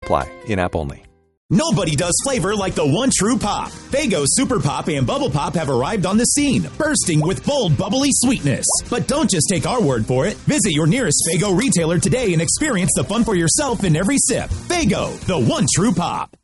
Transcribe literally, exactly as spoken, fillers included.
apply. In-app only. Nobody does flavor like the one true pop. Faygo Super Pop and Bubble Pop have arrived on the scene, bursting with bold, bubbly sweetness. But don't just take our word for it. Visit your nearest Faygo retailer today and experience the fun for yourself in every sip. Faygo, the one true pop.